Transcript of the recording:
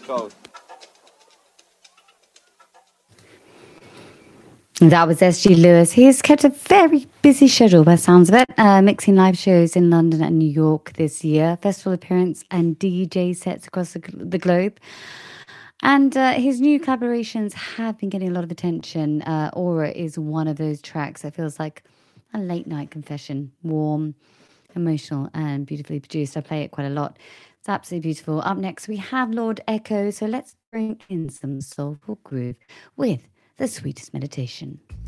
go. That was SG Lewis. He's kept a very busy schedule by the sounds of it, mixing live shows in London and New York this year, festival appearance and DJ sets across the globe. And his new collaborations have been getting a lot of attention. Aura is one of those tracks that feels like a late night confession, warm, emotional, and beautifully produced. I play it quite a lot. It's absolutely beautiful. Up next, we have Lord Echo. So let's bring in some soulful groove with The Sweetest Meditation.